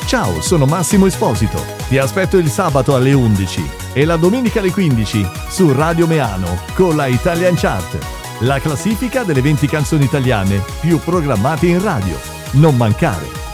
Ciao, sono Massimo Esposito. Ti aspetto il sabato alle 11 e la domenica alle 15 su Radio Meano con la Italian Chart, la classifica delle 20 canzoni italiane più programmate in radio. Non mancare.